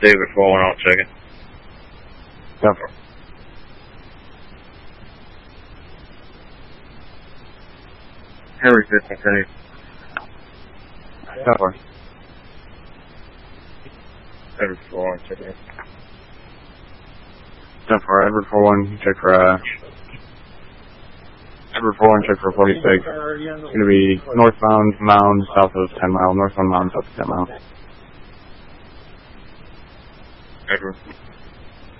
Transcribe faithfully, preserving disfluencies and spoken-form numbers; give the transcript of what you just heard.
David four one, I'll check it. ten four. Henry fifth, continue. ten four. David four one, check it. ten four, Edward four one, check for, uh, Edward four one, check for forty-six. It's gonna be northbound mound, south of ten mile, northbound mound, south of ten mile. Edward.